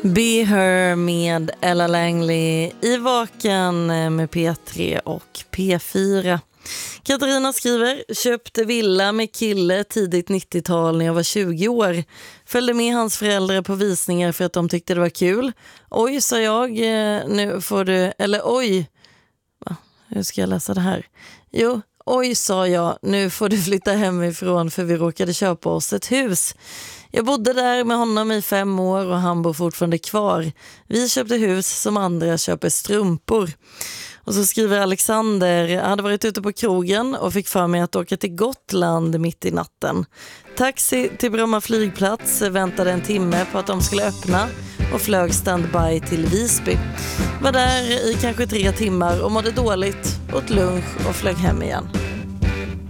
Be Her med Ella Langley i Vaken med P3 och P4. Katarina skriver: köpte villa med kille tidigt 90-tal när jag var 20 år. Följde med hans föräldrar på visningar för att de tyckte det var kul. Oj, sa jag, nu får du... Eller oj, hur ska jag läsa det här? Jo, oj, sa jag, nu får du flytta hemifrån för vi råkade köpa oss ett hus. Jag bodde där med honom i 5 år och han bor fortfarande kvar. Vi köpte hus som andra köper strumpor. Och så skriver Alexander: jag hade varit ute på krogen och fick för mig att åka till Gotland mitt i natten. Taxi till Bromma flygplats, väntade en timme på att de skulle öppna och flög standby till Visby. Var där i kanske 3 timmar och mådde dåligt, åt lunch och flög hem igen.